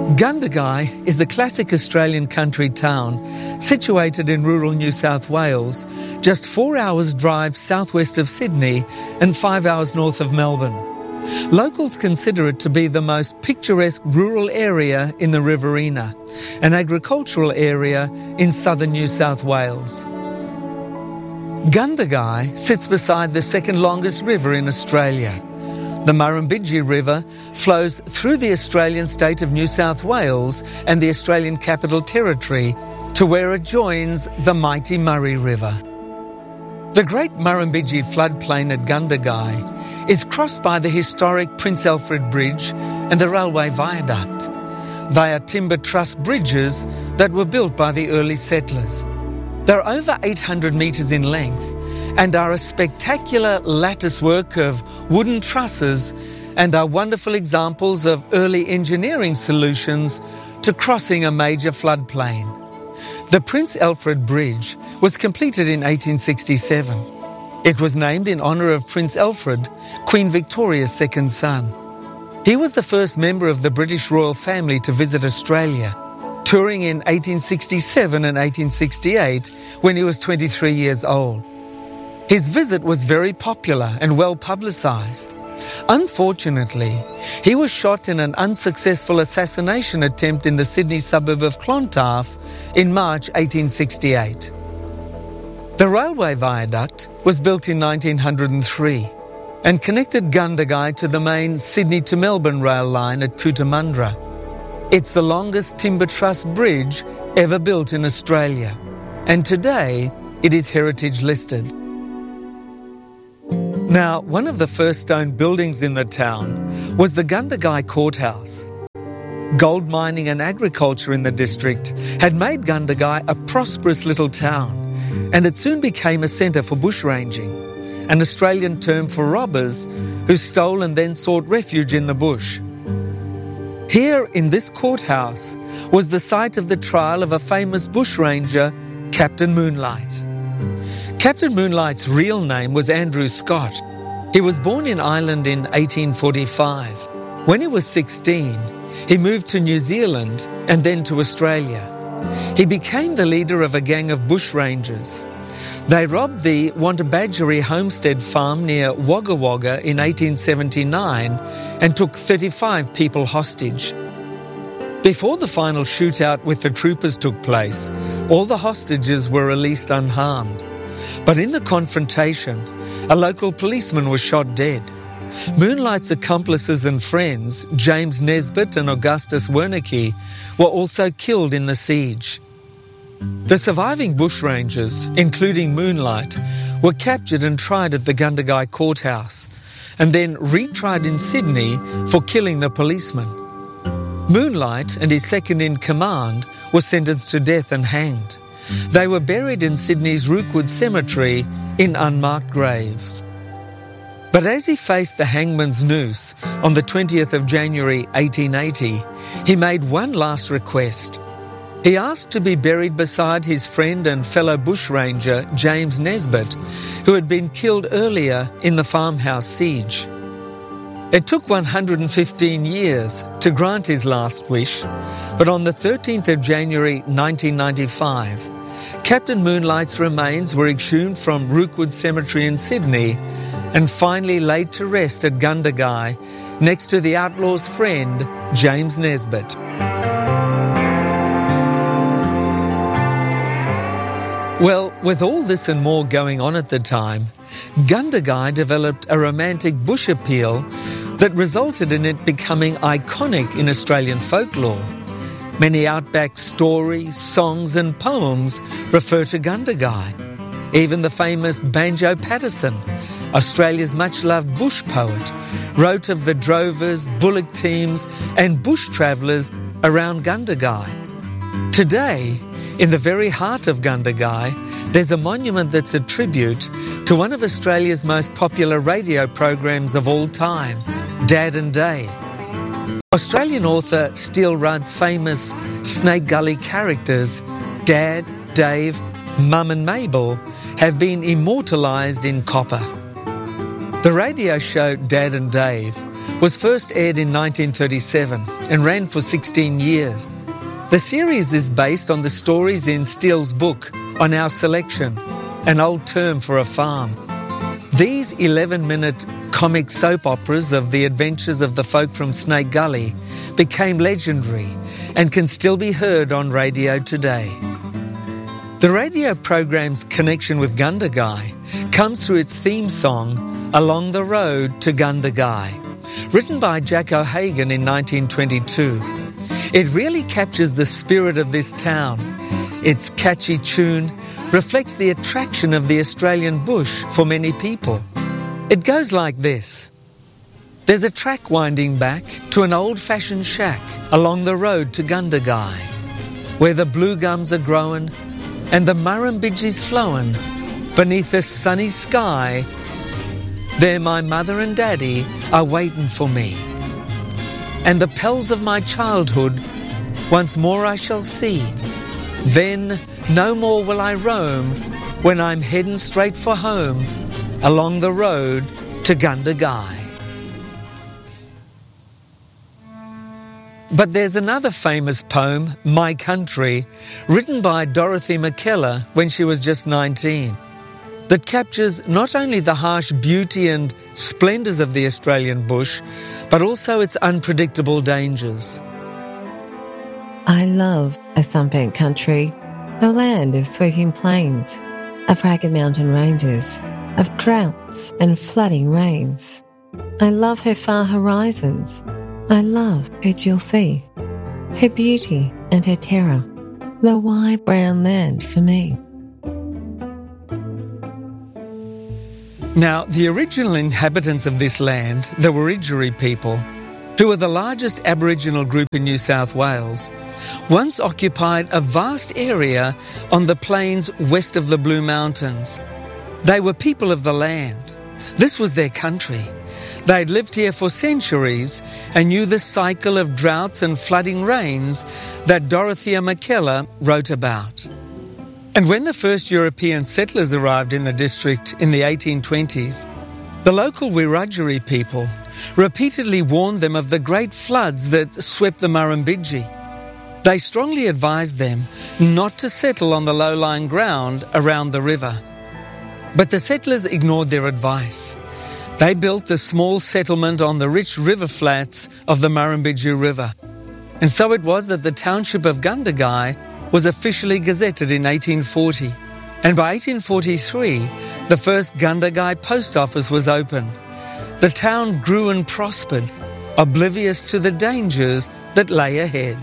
Gundagai is the classic Australian country town situated in rural New South Wales, just 4 hours drive southwest of Sydney and 5 hours north of Melbourne. Locals consider it to be the most picturesque rural area in the Riverina, an agricultural area in southern New South Wales. Gundagai sits beside the second longest river in Australia. The Murrumbidgee River flows through the Australian state of New South Wales and the Australian Capital Territory to where it joins the mighty Murray River. The Great Murrumbidgee floodplain at Gundagai is crossed by the historic Prince Alfred Bridge and the railway viaduct. They are timber truss bridges that were built by the early settlers. They're over 800 metres in length and are a spectacular lattice work of wooden trusses and are wonderful examples of early engineering solutions to crossing a major floodplain. The Prince Alfred Bridge was completed in 1867. It was named in honour of Prince Alfred, Queen Victoria's second son. He was the first member of the British royal family to visit Australia, touring in 1867 and 1868 when he was 23 years old. His visit was very popular and well publicised. Unfortunately, he was shot in an unsuccessful assassination attempt in the Sydney suburb of Clontarf in March 1868. The railway viaduct was built in 1903 and connected Gundagai to the main Sydney to Melbourne rail line at Cootamundra. It's the longest timber truss bridge ever built in Australia, and today it is heritage listed. Now, one of the first stone buildings in the town was the Gundagai Courthouse. Gold mining and agriculture in the district had made Gundagai a prosperous little town, and it soon became a centre for bushranging, an Australian term for robbers who stole and then sought refuge in the bush. Here in this courthouse was the site of the trial of a famous bushranger, Captain Moonlight. Captain Moonlight's real name was Andrew Scott. He was born in Ireland in 1845. When he was 16, he moved to New Zealand and then to Australia. He became the leader of a gang of bushrangers. They robbed the Wantabadgery homestead farm near Wagga Wagga in 1879 and took 35 people hostage. Before the final shootout with the troopers took place, all the hostages were released unharmed. But in the confrontation, a local policeman was shot dead. Moonlight's accomplices and friends, James Nesbitt and Augustus Wernicke, were also killed in the siege. The surviving bushrangers, including Moonlight, were captured and tried at the Gundagai Courthouse, and then retried in Sydney for killing the policeman. Moonlight and his second-in-command were sentenced to death and hanged. They were buried in Sydney's Rookwood Cemetery in unmarked graves. But as he faced the hangman's noose on the 20th of January 1880, he made one last request. He asked to be buried beside his friend and fellow bushranger James Nesbitt, who had been killed earlier in the farmhouse siege. It took 115 years to grant his last wish, but on the 13th of January 1995, Captain Moonlight's remains were exhumed from Rookwood Cemetery in Sydney and finally laid to rest at Gundagai next to the outlaw's friend, James Nesbitt. Well, with all this and more going on at the time, Gundagai developed a romantic bush appeal that resulted in it becoming iconic in Australian folklore. Many outback stories, songs and poems refer to Gundagai. Even the famous Banjo Paterson, Australia's much-loved bush poet, wrote of the drovers, bullock teams and bush travellers around Gundagai. Today, in the very heart of Gundagai, there's a monument that's a tribute to one of Australia's most popular radio programs of all time, Dad and Dave. Australian author Steele Rudd's famous Snake Gully characters, Dad, Dave, Mum and Mabel, have been immortalised in copper. The radio show Dad and Dave was first aired in 1937 and ran for 16 years. The series is based on the stories in Steele's book, On Our Selection, an old term for a farm. These 11-minute comic soap operas of the adventures of the folk from Snake Gully became legendary and can still be heard on radio today. The radio program's connection with Gundagai comes through its theme song, Along the Road to Gundagai, written by Jack O'Hagan in 1922. It really captures the spirit of this town. Its catchy tune reflects the attraction of the Australian bush for many people. It goes like this. There's a track winding back to an old-fashioned shack along the road to Gundagai, where the blue gums are growing and the Murrumbidgee's flowing beneath the sunny sky. There my mother and daddy are waiting for me, and the pals of my childhood once more I shall see. Then no more will I roam when I'm heading straight for home along the road to Gundagai. But there's another famous poem, My Country, written by Dorothy McKellar when she was just 19, that captures not only the harsh beauty and splendours of the Australian bush, but also its unpredictable dangers. I love a sunbent country, a land of sweeping plains, of ragged mountain ranges, of droughts and flooding rains. I love her far horizons. I love her dual sea, her beauty and her terror, the wide brown land for me. Now, the original inhabitants of this land, the Wiradjuri people, who are the largest Aboriginal group in New South Wales, once occupied a vast area on the plains west of the Blue Mountains. They were people of the land. This was their country. They'd lived here for centuries and knew the cycle of droughts and flooding rains that Dorothea McKellar wrote about. And when the first European settlers arrived in the district in the 1820s, the local Wiradjuri people repeatedly warned them of the great floods that swept the Murrumbidgee. They strongly advised them not to settle on the low-lying ground around the river. But the settlers ignored their advice. They built a small settlement on the rich river flats of the Murrumbidgee River. And so it was that the township of Gundagai was officially gazetted in 1840. And by 1843, the first Gundagai post office was opened. The town grew and prospered, oblivious to the dangers that lay ahead.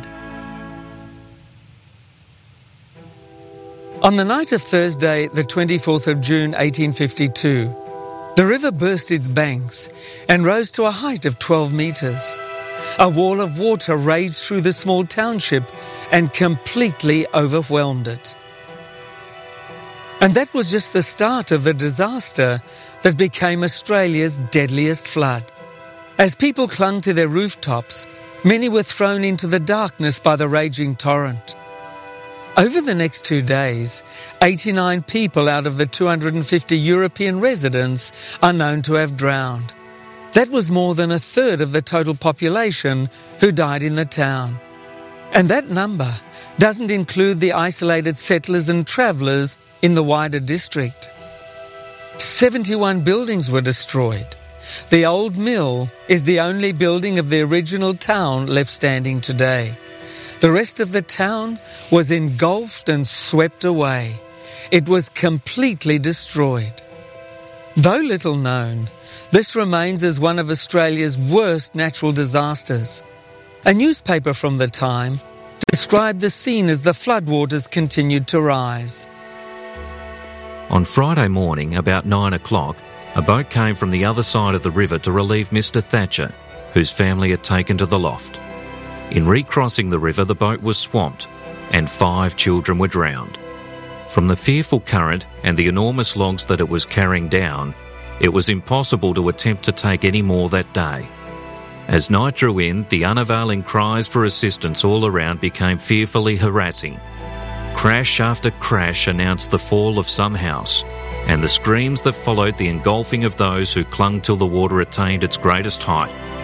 On the night of Thursday, the 24th of June 1852, the river burst its banks and rose to a height of 12 metres. A wall of water raged through the small township and completely overwhelmed it. And that was just the start of the disaster that became Australia's deadliest flood. As people clung to their rooftops, many were thrown into the darkness by the raging torrent. Over the next 2 days, 89 people out of the 250 European residents are known to have drowned. That was more than a third of the total population who died in the town. And that number doesn't include the isolated settlers and travellers in the wider district. 71 buildings were destroyed. The old mill is the only building of the original town left standing today. The rest of the town was engulfed and swept away. It was completely destroyed. Though little known, this remains as one of Australia's worst natural disasters. A newspaper from the time described the scene as the floodwaters continued to rise. On Friday morning, about 9 o'clock, a boat came from the other side of the river to relieve Mr. Thatcher, whose family had taken to the loft. In recrossing the river, the boat was swamped and 5 children were drowned. From the fearful current and the enormous logs that it was carrying down, it was impossible to attempt to take any more that day. As night drew in, the unavailing cries for assistance all around became fearfully harassing. Crash after crash announced the fall of some house, and the screams that followed the engulfing of those who clung till the water attained its greatest height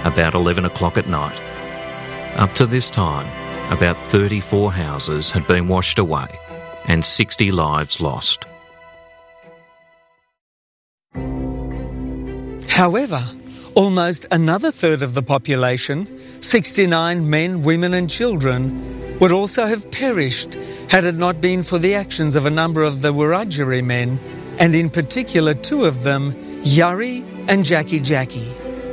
about 11 o'clock at night. Up to this time, about 34 houses had been washed away and 60 lives lost. However, almost another third of the population, 69 men, women and children, would also have perished had it not been for the actions of a number of the Wiradjuri men, and in particular two of them, Yari and Jackie Jackie.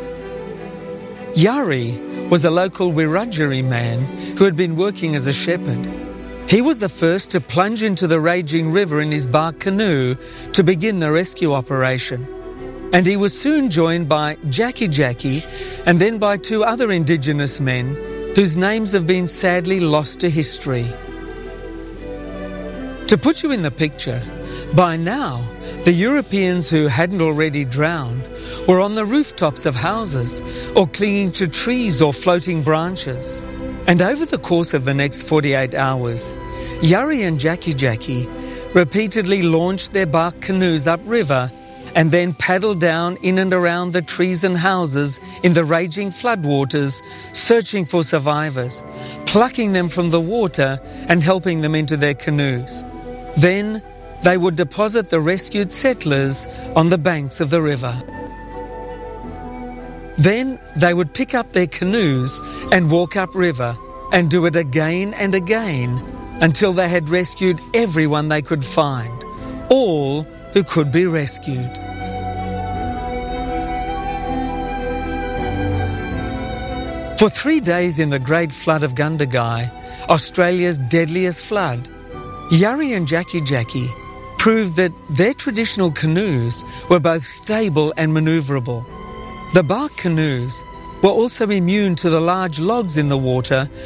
Yari was a local Wiradjuri man who had been working as a shepherd. He was the first to plunge into the raging river in his bark canoe to begin the rescue operation. And he was soon joined by Jackie Jackie and then by two other Indigenous men whose names have been sadly lost to history. To put you in the picture, by now, the Europeans who hadn't already drowned were on the rooftops of houses or clinging to trees or floating branches. And over the course of the next 48 hours, Yari and Jackie Jackie repeatedly launched their bark canoes upriver and then paddled down in and around the trees and houses in the raging floodwaters, searching for survivors, plucking them from the water and helping them into their canoes. Then they would deposit the rescued settlers on the banks of the river. Then they would pick up their canoes and walk upriver and do it again and again until they had rescued everyone they could find, all who could be rescued. For 3 days in the Great Flood of Gundagai, Australia's deadliest flood, Yari and Jackie Jackie proved that their traditional canoes were both stable and manoeuvrable. The bark canoes were also immune to the large logs in the water